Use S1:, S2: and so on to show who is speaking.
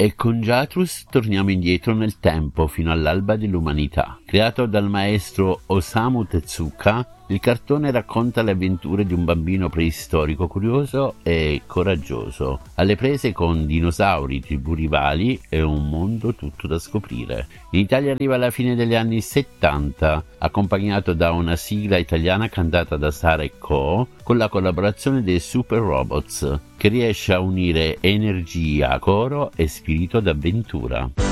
S1: E con Jatrus torniamo indietro nel tempo, fino all'alba dell'umanità. Creato dal maestro Osamu Tezuka, il cartone racconta le avventure di un bambino preistorico curioso e coraggioso, alle prese con dinosauri, tribù rivali e un mondo tutto da scoprire. In Italia arriva alla fine degli anni 70, accompagnato da una sigla italiana cantata da Sara Co, con la collaborazione dei Super Robots, che riesce a unire energia, coro e spirito d'avventura.